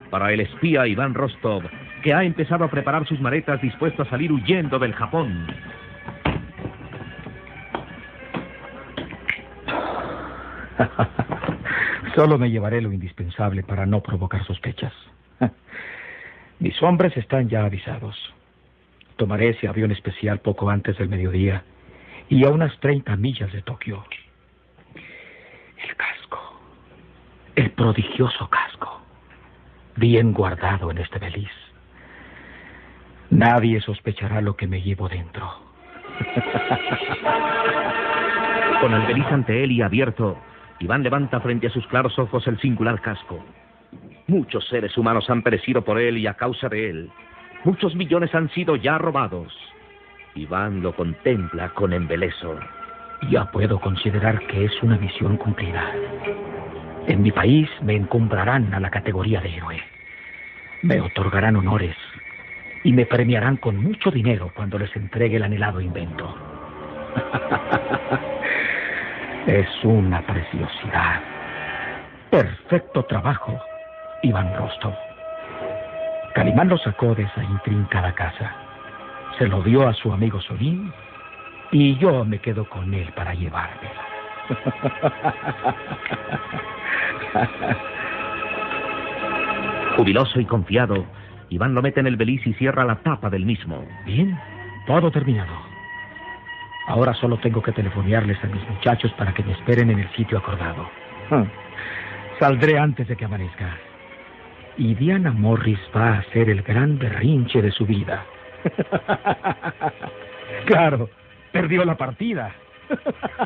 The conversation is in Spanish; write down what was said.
para el espía Iván Rostov, que ha empezado a preparar sus maletas dispuesto a salir huyendo del Japón. Solo me llevaré lo indispensable para no provocar sospechas. Mis hombres están ya avisados. Tomaré ese avión especial poco antes del mediodía y a unas 30 millas de Tokio. El casco, el prodigioso casco, bien guardado en este beliz. Nadie sospechará lo que me llevo dentro. Con el beliz ante él y abierto, Iván levanta frente a sus claros ojos el singular casco. Muchos seres humanos han perecido por él y a causa de él. Muchos millones han sido ya robados. Iván lo contempla con embeleso. Ya puedo considerar que es una misión cumplida. En mi país me encumbrarán a la categoría de héroe. Me otorgarán honores y me premiarán con mucho dinero cuando les entregue el anhelado invento. Es una preciosidad. Perfecto trabajo, Iván Rostov. Calimán lo sacó de esa intrincada casa. Se lo dio a su amigo Solín y yo me quedo con él para llevármelo. Jubiloso y confiado, Iván lo mete en el beliz y cierra la tapa del mismo. Bien, todo terminado. Ahora solo tengo que telefonearles a mis muchachos para que me esperen en el sitio acordado. Saldré antes de que amanezca. Y Diana Morris va a hacer el gran berrinche de su vida. Claro, perdió la partida.